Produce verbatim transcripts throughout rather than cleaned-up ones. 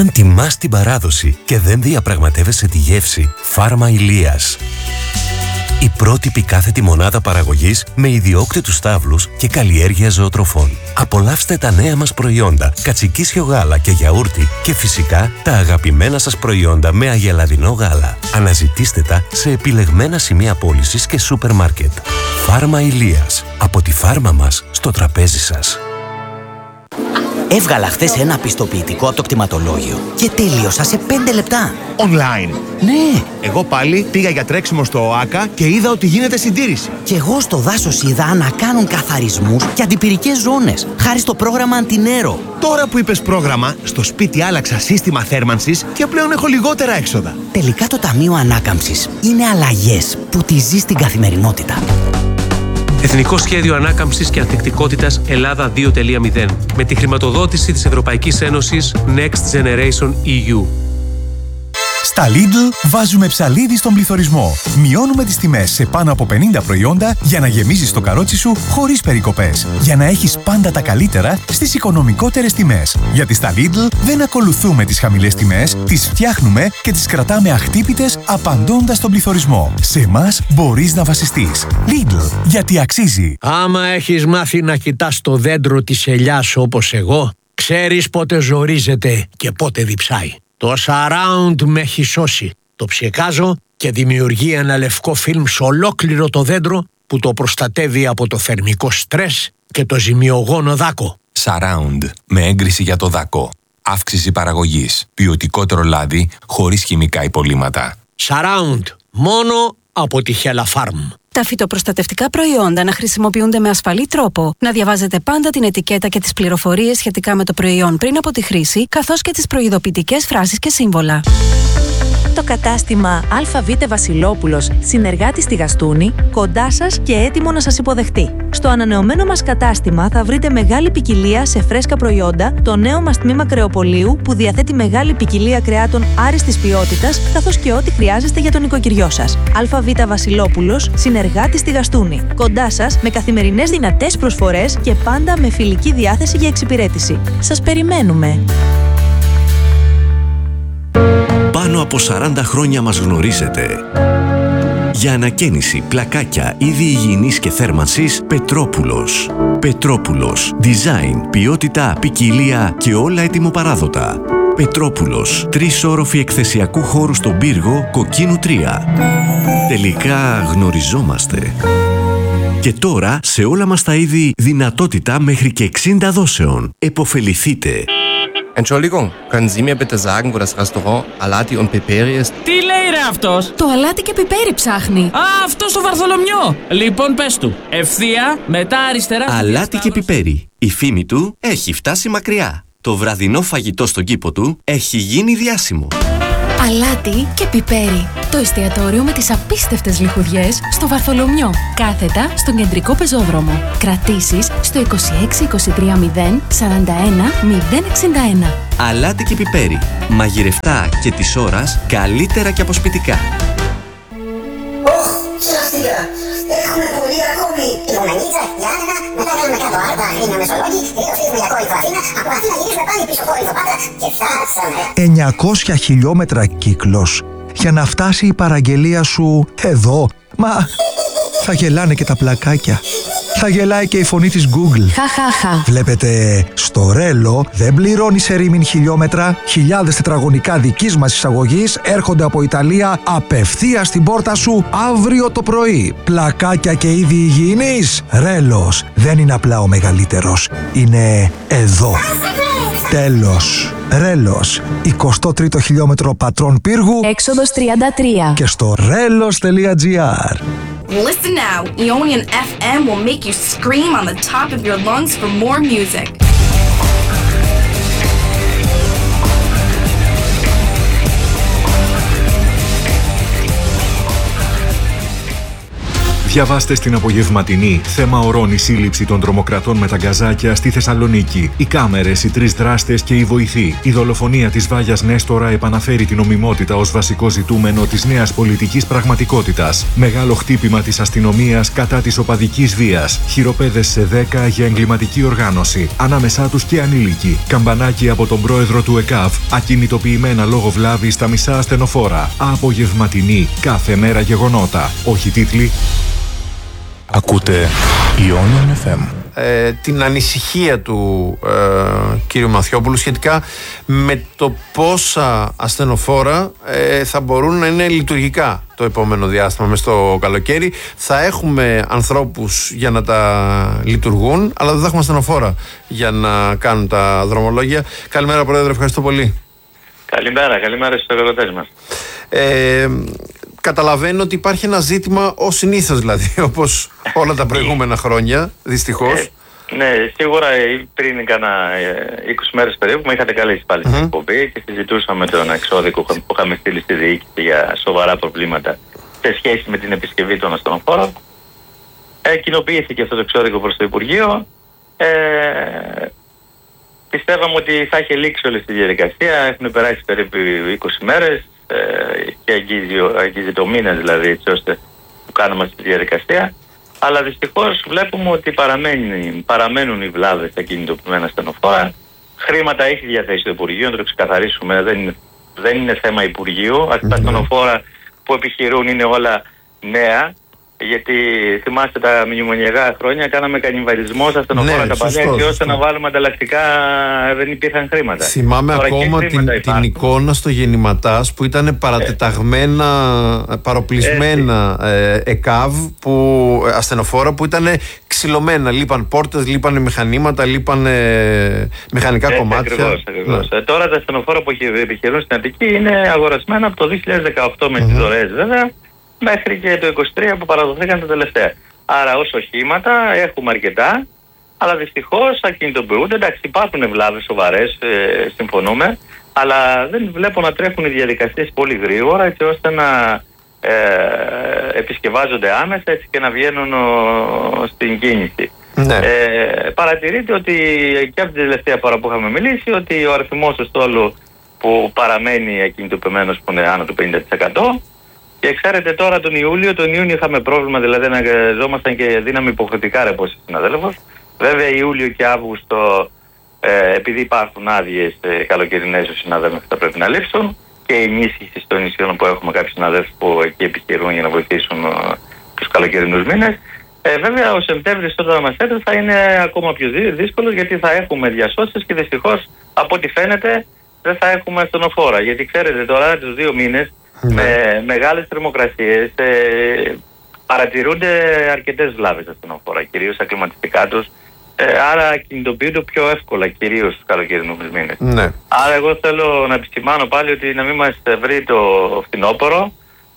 Όταν τιμάς την παράδοση και δεν διαπραγματεύεσαι τη γεύση, Φάρμα Ηλίας. Η πρότυπη κάθετη μονάδα παραγωγής με ιδιόκτητους στάβλους και καλλιέργεια ζωοτροφών. Απολαύστε τα νέα μας προϊόντα, κατσικίσιο γάλα και γιαούρτι και φυσικά τα αγαπημένα σας προϊόντα με αγελαδινό γάλα. Αναζητήστε τα σε επιλεγμένα σημεία πώλησης και σούπερ μάρκετ. Φάρμα Ηλίας. Από τη φάρμα μας στο τραπέζι σας. Έβγαλα χθες ένα πιστοποιητικό από το κτηματολόγιο και τέλειωσα σε πέντε λεπτά. Online. Ναι. Εγώ πάλι πήγα για τρέξιμο στο ΟΑΚΑ και είδα ότι γίνεται συντήρηση. Και εγώ στο δάσος είδα να κάνουν καθαρισμούς και αντιπυρικές ζώνες, χάρη στο πρόγραμμα Αντινέρο. Τώρα που είπες πρόγραμμα, στο σπίτι άλλαξα σύστημα θέρμανσης και πλέον έχω λιγότερα έξοδα. Τελικά το Ταμείο Ανάκαμψης είναι αλλαγές που τη ζει στην καθημερινότητα. Εθνικό Σχέδιο Ανάκαμψης και Ανθεκτικότητας Ελλάδα δύο κόμμα μηδέν με τη χρηματοδότηση της Ευρωπαϊκής Ένωσης Next Generation ι γιου. Στα Lidl βάζουμε ψαλίδι στον πληθωρισμό. Μειώνουμε τις τιμές σε πάνω από πενήντα προϊόντα για να γεμίζεις το καρότσι σου χωρίς περικοπές. Για να έχεις πάντα τα καλύτερα στις οικονομικότερες τιμές. Γιατί στα Lidl δεν ακολουθούμε τις χαμηλές τιμές, τις φτιάχνουμε και τις κρατάμε αχτύπητες απαντώντας στον πληθωρισμό. Σε εμάς μπορείς να βασιστείς. Lidl, γιατί αξίζει. Άμα έχεις μάθει να κοιτάς το δέντρο της ελιάς όπως εγώ, ξέρεις πότε ζορίζεται και πότε διψάει. Το Surround με έχει σώσει. Το ψεκάζω και δημιουργεί ένα λευκό φιλμ σε ολόκληρο το δέντρο που το προστατεύει από το θερμικό στρες και το ζημιογόνο δάκο. Surround με έγκριση για το δάκο. Αύξηση παραγωγής. Ποιοτικότερο λάδι χωρίς χημικά υπολείμματα. Surround. Μόνο από τη Hella Farm. Τα φυτοπροστατευτικά προϊόντα να χρησιμοποιούνται με ασφαλή τρόπο, να διαβάζετε πάντα την ετικέτα και τις πληροφορίες σχετικά με το προϊόν πριν από τη χρήση, καθώς και τις προειδοποιητικές φράσεις και σύμβολα. Το κατάστημα ΑΒ Βασιλόπουλος, συνεργάτη στη Γαστούνη, κοντά σας και έτοιμο να σας υποδεχτεί. Στο ανανεωμένο μας κατάστημα θα βρείτε μεγάλη ποικιλία σε φρέσκα προϊόντα, το νέο μας τμήμα κρεοπολίου που διαθέτει μεγάλη ποικιλία κρεάτων άριστης ποιότητας, καθώς και ό,τι χρειάζεστε για τον οικοκυριό σας. ΑΒ Βασιλόπουλος, συνεργάτη στη Γαστούνη. Κοντά σας με καθημερινές δυνατές προσφορές και πάντα με φιλική διάθεση για εξυπηρέτηση. Σας περιμένουμε! Πάνω από σαράντα χρόνια μας γνωρίζετε. Για ανακαίνιση, πλακάκια, είδη υγιεινής και θέρμανσης, Πετρόπουλος. Πετρόπουλος. Design, ποιότητα, ποικιλία και όλα ετοιμοπαράδοτα. Πετρόπουλος. Τρεις όροφοι εκθεσιακού χώρου στον πύργο, Κοκκίνου τρία. Τελικά γνωριζόμαστε. Και τώρα, σε όλα μας τα είδη, δυνατότητα μέχρι και εξήντα δόσεων. Εποφεληθείτε. Entschuldigung, können Sie mir bitte sagen, wo das Restaurant Alati und Piperi ist? Τι λέει ρε αυτός? Το αλάτι και πιπέρι ψάχνει. Α, αυτό στο Βαρθολομιό. Λοιπόν, πες του. Ευθεία, μετά αριστερά. Αλάτι και πιπέρι. Η φήμη του έχει φτάσει μακριά. Το βραδινό φαγητό στον κήπο του έχει γίνει διάσημο. Αλάτι και πιπέρι. Το εστιατόριο με τις απίστευτες λιχουδιές στο Βαρθολομιό. Κάθετα στον κεντρικό πεζόδρομο. Κρατήσεις στο είκοσι έξι είκοσι τρία μηδέν σαράντα ένα μηδέν εξήντα ένα. Αλάτι και πιπέρι. Μαγειρευτά και της ώρας καλύτερα και από σπιτικά. Ωχ, σωστικά. Έχουμε πολύ ακόμη. Η Γομενίτσα, η Άννα, μετά κάνουμε κάτω άρτα, είναι Μεσολόγγι, τελείως φύγουμε για κόρυφο Αθήνα, από Αθήνα γυρίζουμε πάλι πίσω κόρυφο Πάτρα και φτάσαμε. εννιακόσια χιλιόμετρα κύκλος για να φτάσει η παραγγελία σου εδώ. Μα θα γελάνε και τα πλακάκια. Θα γελάει και η φωνή της Google. Χαχαχα. Βλέπετε, στο Ρέλο δεν πληρώνει σε ρήμην χιλιόμετρα. Χιλιάδες τετραγωνικά δικής μας εισαγωγής έρχονται από Ιταλία απευθείας στην πόρτα σου αύριο το πρωί. Πλακάκια και είδη υγιεινής. Ρέλος δεν είναι απλά ο μεγαλύτερος. Είναι εδώ. Τέλος. Ρέλος. εικοστό τρίτο χιλιόμετρο Πατρών Πύργου. Έξοδος τριάντα τρία. Και στο ρέλος τελεία τζι άρ. Listen now, Ionian εφ εμ will make you scream on the top of your lungs for more music. Διαβάστε στην απογευματινή. Θέμα ορών η σύλληψη των τρομοκρατών με τα γκαζάκια στη Θεσσαλονίκη. Οι κάμερες, οι τρεις δράστες και οι βοηθοί. Η δολοφονία της Βάγιας Νέστορα επαναφέρει την νομιμότητα ως βασικό ζητούμενο της νέας πολιτικής πραγματικότητας. Μεγάλο χτύπημα της αστυνομίας κατά της οπαδικής βίας. Χειροπέδες σε δέκα για εγκληματική οργάνωση. Ανάμεσά τους και ανήλικοι. Καμπανάκι από τον πρόεδρο του ΕΚΑΒ. Ακινητοποιημένα λόγω βλάβης στα μισά ασθενοφόρα. Απογευματινή. Κάθε μέρα γεγονότα. Όχι τίτλοι. Ακούτε Ionian εφ εμ. Ε, την ανησυχία του ε, κύριου Μαθιόπουλου σχετικά με το πόσα ασθενοφόρα ε, θα μπορούν να είναι λειτουργικά το επόμενο διάστημα μες στο καλοκαίρι. Θα έχουμε ανθρώπους για να τα λειτουργούν, αλλά δεν θα έχουμε ασθενοφόρα για να κάνουν τα δρομολόγια. Καλημέρα Πρόεδρε, ευχαριστώ πολύ. Καλημέρα, καλημέρα στους εργοδοτές μας. Ε, Καταλαβαίνω ότι υπάρχει ένα ζήτημα ως συνήθως, δηλαδή, όπως όλα τα προηγούμενα χρόνια, δυστυχώς. Ε, ναι, σίγουρα πριν κάνα είκοσι μέρες περίπου με είχατε καλέσει πάλι στην mm-hmm. εκπομπή και συζητούσαμε τον εξώδικο που είχαμε στείλει στη διοίκηση για σοβαρά προβλήματα σε σχέση με την επισκευή των ασθενοφόρων. Ε, κοινοποιήθηκε αυτό το εξώδικο προς το Υπουργείο. Ε, πιστεύαμε ότι θα είχε λήξει όλη τη διαδικασία. Έχουν περάσει περίπου είκοσι μέρες. Και αγγίζει, αγγίζει το μήνα δηλαδή, έτσι ώστε που κάνουμε στη διαδικασία, αλλά δυστυχώς βλέπουμε ότι παραμένουν, παραμένουν οι βλάβες στα κινητοποιημένα ασθενοφόρα. Χρήματα έχει διαθέσει το Υπουργείο, να το ξεκαθαρίσουμε, δεν είναι, δεν είναι θέμα Υπουργείου. Mm-hmm. Τα ασθενοφόρα που επιχειρούν είναι όλα νέα, γιατί θυμάστε τα μνημονιακά χρόνια κάναμε κανιβαλισμό στα ασθενοφόρα, ναι, τα παλιά, έτσι ώστε να βάλουμε ανταλλακτικά, δεν υπήρχαν χρήματα. Θυμάμαι Τώρα ακόμα την, την εικόνα στο Γεννηματάς που ήταν παρατεταγμένα, ε. παροπλισμένα ε, ΕΚΑΒ, που, ασθενοφόρα που ήταν ξυλωμένα. Λείπαν πόρτες, λείπαν μηχανήματα, λείπαν ε, μηχανικά έτσι, κομμάτια. Ακριβώς, ακριβώς. Ναι. Ε, τώρα τα ασθενοφόρα που επιχειρούν στην Αττική είναι αγορασμένα από το δύο χιλιάδες δεκαοκτώ με mm-hmm. τις δωρεές βέβαια, μέχρι και το είκοσι τρία που παραδοθήκαν τα τελευταία. Άρα ως οχήματα έχουμε αρκετά, αλλά δυστυχώς ακινητοποιούνται. Εντάξει, υπάρχουν βλάβες σοβαρές, ε, συμφωνούμε, αλλά δεν βλέπω να τρέχουν οι διαδικασίες πολύ γρήγορα, έτσι ώστε να ε, επισκευάζονται άμεσα, έτσι και να βγαίνουν ο, στην κίνηση. Ναι. Ε, παρατηρείτε ότι και από την τελευταία φορά που είχαμε μιλήσει, ότι ο αριθμός του στόλου που παραμένει ακινητοποιημένος που είναι άνω του πενήντα τοις εκατό. Και ξέρετε τώρα τον Ιούλιο, τον Ιούνιο είχαμε πρόβλημα, δηλαδή αναγκαζόμασταν και δίναμε υποχρεωτικά ρεπό συναδέλφους. Βέβαια Ιούλιο και Αύγουστο, ε, επειδή υπάρχουν άδειες ε, καλοκαιρινές στους συναδέλφους θα πρέπει να λείψουν, και η ενίσχυση των νησιών που έχουμε κάποιους συναδέλφους που εκεί επιχειρούν για να βοηθήσουν ε, τους καλοκαιρινούς μήνες. Ε, βέβαια ο Σεπτέμβρης όταν μας έρθει θα είναι ακόμα πιο δύσκολος, γιατί θα έχουμε διασώσεις και δυστυχώς από ό,τι φαίνεται δεν θα έχουμε ασθενοφόρα. Γιατί ξέρετε τώρα τους δύο μήνες ναι. με μεγάλες θερμοκρασίες ε, παρατηρούνται αρκετές βλάβες στα ασθενοφόρα, κυρίως στα κλιματιστικά τους. Ε, άρα κινητοποιούνται πιο εύκολα, κυρίως στους καλοκαιρινούς μήνες. Ναι. Άρα εγώ θέλω να επισημάνω πάλι ότι να μην μας βρει το φθινόπωρο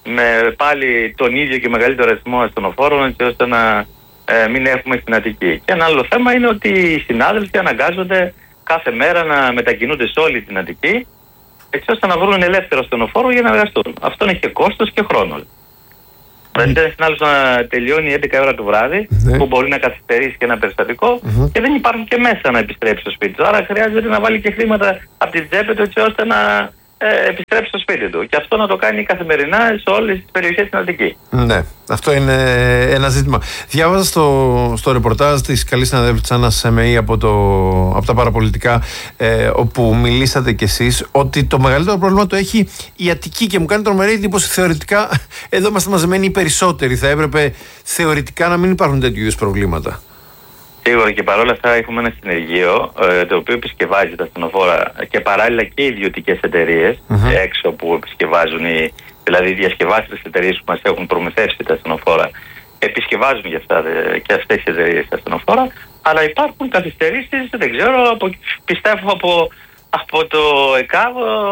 με πάλι τον ίδιο και μεγαλύτερο αριθμό ασθενοφόρων, έτσι ώστε να ε, μην έχουμε στην Αττική. Και ένα άλλο θέμα είναι ότι οι συνάδελφοι αναγκάζονται κάθε μέρα να μετακινούνται σε όλη την Αττική, έτσι ώστε να βρουν ελεύθερο ασθενοφόρο για να εργαστούν. Αυτό έχει και κόστος και χρόνο. Δηλαδή, mm. ένα συνάδελφος να τελειώνει έντεκα ώρα το βράδυ, mm. που μπορεί να καθυστερήσει και ένα περιστατικό, mm-hmm. και δεν υπάρχουν και μέσα να επιστρέψει στο σπίτι του. Άρα χρειάζεται να βάλει και χρήματα από την τσέπη του, έτσι ώστε να ε, επιστρέψει στο σπίτι του. Και αυτό να το κάνει καθημερινά σε όλες τις περιοχές στην Αττική. Ναι, αυτό είναι ένα ζήτημα. Διάβαζα στο, στο ρεπορτάζ της καλής συναδέλφου της Άννας Σεμεή από, το, από τα παραπολιτικά, ε, όπου μιλήσατε κι εσείς, ότι το μεγαλύτερο πρόβλημα το έχει η Αττική, και μου κάνει τρομερή εντύπωση. Θεωρητικά, εδώ είμαστε μαζεμένοι οι περισσότεροι. Θα έπρεπε θεωρητικά να μην υπάρχουν τέτοιου είδους προβλήματα. Σίγουρα, και παρόλα αυτά έχουμε ένα συνεργείο ε, το οποίο επισκευάζει τα ασθενοφόρα, και παράλληλα και ιδιωτικές εταιρείες mm-hmm. έξω που επισκευάζουν, οι, δηλαδή οι διασκευάστρες εταιρείες που μας έχουν προμηθεύσει τα ασθενοφόρα επισκευάζουν για αυτά, και αυτές οι εταιρείες τα ασθενοφόρα, αλλά υπάρχουν καθυστερήσεις, δεν ξέρω, από, πιστεύω από, από το ΕΚΑΒ,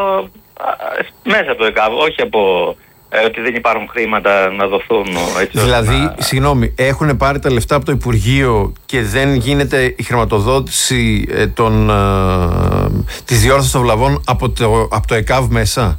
μέσα από το ΕΚΑΒ, όχι από Ε, ότι δεν υπάρχουν χρήματα να δοθούν. Έτσι, δηλαδή, να... συγγνώμη, έχουν πάρει τα λεφτά από το Υπουργείο και δεν γίνεται η χρηματοδότηση ε, των, ε, της διόρθωσης των βλαβών από το, από το ΕΚΑΒ μέσα.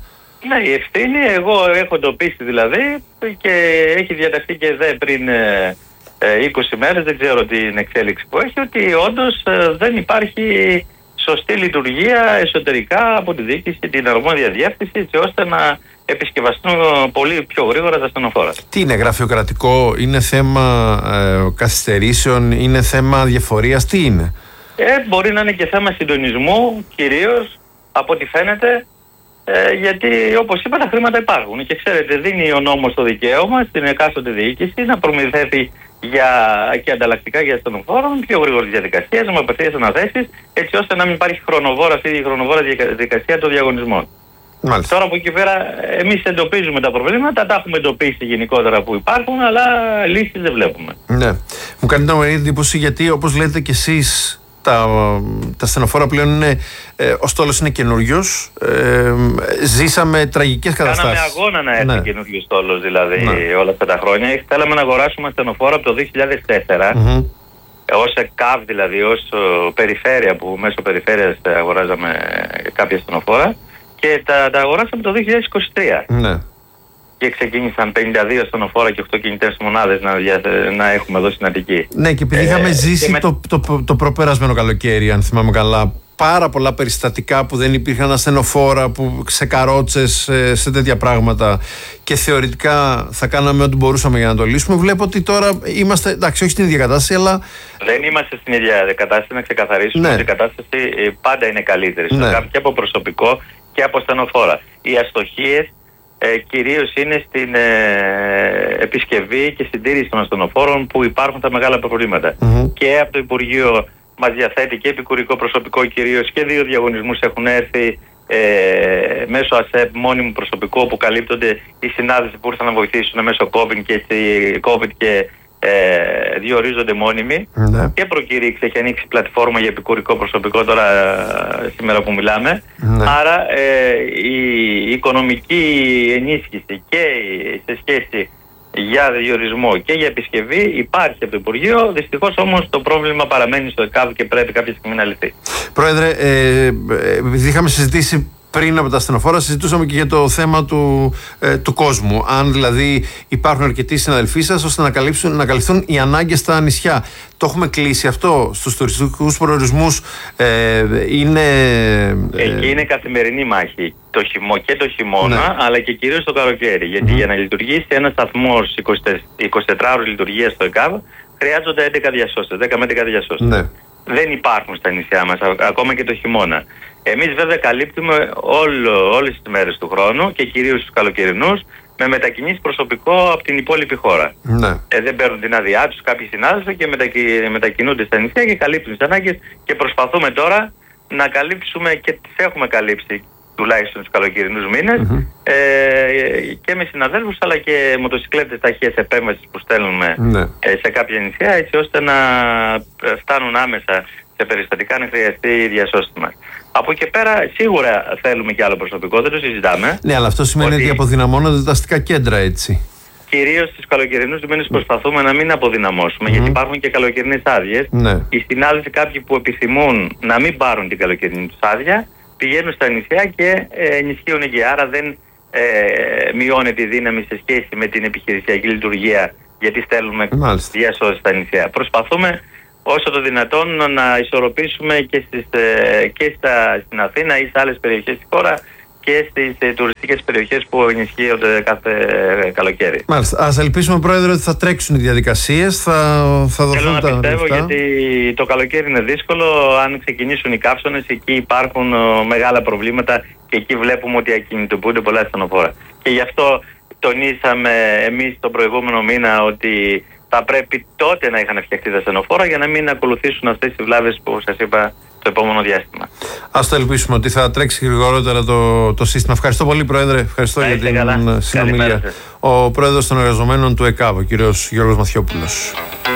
Ναι, η ευθύνη, εγώ έχω εντοπίσει δηλαδή και έχει διαταχθεί και δε πριν ε, ε, είκοσι μέρες, δεν ξέρω την εξέλιξη που έχει, ότι όντως ε, δεν υπάρχει σωστή λειτουργία εσωτερικά από τη διοίκηση, την αρμόδια διεύθυνση, έτσι ώστε να επισκευαστούν πολύ πιο γρήγορα τα στενοφόρα. Τι είναι, γραφειοκρατικό, είναι θέμα ε, καθυστερήσεων, είναι θέμα διαφορίας, τι είναι? Ε, μπορεί να είναι και θέμα συντονισμού, κυρίως από ό,τι φαίνεται, ε, γιατί όπως είπα τα χρήματα υπάρχουν και ξέρετε δίνει ο νόμος το δικαίωμα στην εκάστοτε διοίκηση να προμηθεύει για, και ανταλλακτικά για ασθενοφόρων πιο γρήγορες διαδικασίες, με απευθείας αναθέσεις, έτσι ώστε να μην υπάρχει χρονοβόρα αυτή η χρονοβόρα διαδικασία των διαγωνισμών. Μάλιστα. Τώρα από εκεί πέρα εμείς εντοπίζουμε τα προβλήματα, τα έχουμε εντοπίσει γενικότερα που υπάρχουν, αλλά λύσεις δεν βλέπουμε. Ναι. Μου κάνει την εντύπωση γιατί όπως λέτε κι εσείς τα, τα στενοφόρα πλέον είναι, ε, ο στόλος είναι καινούριος, ε, ζήσαμε τραγικές καταστάσεις. Κάναμε αγώνα να έρθει ναι. καινούριο στόλος δηλαδή ναι. όλα αυτά τα χρόνια. Θέλαμε να αγοράσουμε στενοφόρα από το δύο χιλιάδες τέσσερα. Mm-hmm. Ως ΕΚΑΒ δηλαδή, ως περιφέρεια που μέσω περιφέρειας αγοράζαμε κάποια στενοφόρα. Και τα, τα αγοράσαμε το δύο χιλιάδες είκοσι τρία. Ναι. Και ξεκίνησαν πενήντα δύο στενοφόρα και οκτώ κινητές μονάδες να, να έχουμε εδώ στην Αττική. Ναι, και επειδή είχαμε ε, ζήσει με... το, το, το, το προπερασμένο καλοκαίρι, αν θυμάμαι καλά, πάρα πολλά περιστατικά που δεν υπήρχαν ασθενοφόρα, που σε καρότσες, σε, σε τέτοια πράγματα και θεωρητικά θα κάναμε ό,τι μπορούσαμε για να το λύσουμε. Βλέπω ότι τώρα είμαστε, εντάξει, όχι στην ίδια κατάσταση, αλλά... Δεν είμαστε στην ίδια κατάσταση, να ξεκαθαρίσουμε ότι ναι. η κατάσταση πάντα είναι καλύτερη. Ναι. Και από προσωπικό και από στενοφόρα. Οι αστοχίες ε, κυρίως είναι στην ε, επισκευή και συντήρηση των ασθενοφόρων που υπάρχουν τα μεγάλα προβλήματα. Mm-hmm. Και από το Υπουργείο μας διαθέτει και επικουρικό προσωπικό κυρίως και δύο διαγωνισμούς έχουν έρθει ε, μέσω ΑΣΕΠ μόνιμου προσωπικό που καλύπτονται οι συνάδελφοι που ήρθαν να βοηθήσουν μέσω COVID και, COVID και ε, διορίζονται μόνιμοι. Mm-hmm. Και προκήρυξε, έχει ανοίξει πλατφόρμα για επικουρικό προσωπικό τώρα σήμερα που μιλάμε. Mm-hmm. Άρα ε, η οικονομική ενίσχυση και σε σχέση για διορισμό και για επισκευή υπάρχει από το Υπουργείο. Δυστυχώς όμως το πρόβλημα παραμένει στο ΕΚΑΒ και πρέπει κάποια στιγμή να λυθεί. Πρόεδρε, ε, επειδή είχαμε συζητήσει πριν από τα ασθενοφόρα, συζητούσαμε και για το θέμα του, ε, του κόσμου. Αν δηλαδή υπάρχουν αρκετοί συναδελφοί σας ώστε να, καλύψουν, να καλυφθούν οι ανάγκες στα νησιά. Το έχουμε κλείσει αυτό στους τουριστικούς προορισμούς. Ε, είναι, ε... Εκεί είναι καθημερινή μάχη. Το χειμώ, και το χειμώνα, ναι. αλλά και κυρίως το καλοκαίρι. Γιατί mm-hmm. για να λειτουργήσει ένας σταθμός εικοσιτετράωρης λειτουργίας στο ΕΚΑΒ χρειάζονται έντεκα διασώστες, δέκα με έντεκα διασώστες. Ναι. Δεν υπάρχουν στα νησιά μας, ακόμα και το χειμώνα. Εμείς βέβαια καλύπτουμε όλο, όλες τις μέρες του χρόνου και κυρίως τους καλοκαιρινούς με μετακινήσεις προσωπικό από την υπόλοιπη χώρα. Ναι. Ε, δεν παίρνουν την άδειά τους κάποιοι συνάδελφοι και μετακι... μετακινούνται στα νησιά και καλύπτουν τις ανάγκες και προσπαθούμε τώρα να καλύψουμε και τις έχουμε καλύψει τουλάχιστον τους καλοκαιρινούς μήνες mm-hmm. ε, και με συναδέλφους αλλά και μοτοσυκλέτες ταχείας επέμβασης που στέλνουμε ναι. ε, σε κάποια νησιά έτσι ώστε να φτάνουν άμεσα σε περιστατικά να χρειαστεί η διασώστη μας. Από εκεί πέρα σίγουρα θέλουμε και άλλο προσωπικό, δεν το συζητάμε. Ναι, αλλά αυτό σημαίνει ότι, ότι αποδυναμώνονται τα αστικά κέντρα, έτσι. Κυρίως στους καλοκαιρινούς μήνες προσπαθούμε να μην αποδυναμώσουμε, mm-hmm. γιατί υπάρχουν και καλοκαιρινές άδειες. Ναι. Οι συνάδελφοι κάποιοι που επιθυμούν να μην πάρουν την καλοκαιρινή τους άδεια πηγαίνουν στα νησιά και ε, ενισχύουν εκεί. Άρα δεν ε, μειώνεται η δύναμη σε σχέση με την επιχειρησιακή λειτουργία, γιατί στέλνουμε διασώσεις στα νησιά. Προσπαθούμε όσο το δυνατόν να ισορροπήσουμε και, στις, και στα, στην Αθήνα ή σε άλλες περιοχές της χώρα και στις ε, τουριστικές περιοχές που ενισχύονται κάθε καλοκαίρι. Μάλιστα. Ας ελπίσουμε, Πρόεδρε, ότι θα τρέξουν οι διαδικασίες, θα, θα δοθούν Θέλω τα να πιστεύω λεφτά. Γιατί το καλοκαίρι είναι δύσκολο. Αν ξεκινήσουν οι καύσονες, εκεί υπάρχουν ο, μεγάλα προβλήματα και εκεί βλέπουμε ότι ακινητοποιούνται πολλά ασθενοφόρα. Και γι' αυτό τονίσαμε εμείς τον προηγούμενο μήνα ότι θα πρέπει τότε να είχαν φτιαχτεί τα ασθενοφόρα για να μην ακολουθήσουν αυτές οι βλάβες που σας είπα το επόμενο διάστημα. Ας το ελπίσουμε ότι θα τρέξει γρηγορότερα το, το σύστημα. Ευχαριστώ πολύ, Πρόεδρε. Ευχαριστώ για την καλά. συνομιλία. Ο Πρόεδρος των Εργαζομένων του ΕΚΑΒ, ο κύριος Γιώργος Μαθιόπουλος.